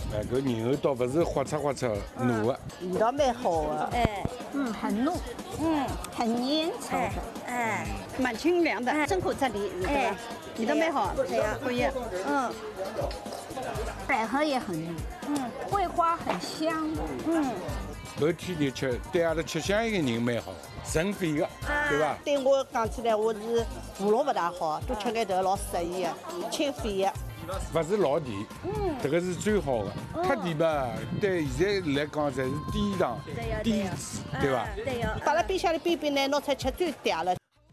哎，搿牛肉倒勿是滑脆糯的， 味道蛮好的。 哎， 很糯，很粘稠的， 哎， 蛮清凉的，真口这里，对吧？味道蛮好， 对呀， 可以。 百合也很嫩，桂花很香， 搿天热吃，对阿拉吃香烟的人蛮好，润肺的，对伐？ 对我讲起来，我是喉咙不大好，多吃眼头老适宜的，清肺的。 勿是老甜，这个是最好的。太甜嘛，对现在来讲侪是低糖、低脂，对伐？ 对呀。 摆辣冰箱里冰冰呢，拿出来吃最嗲了。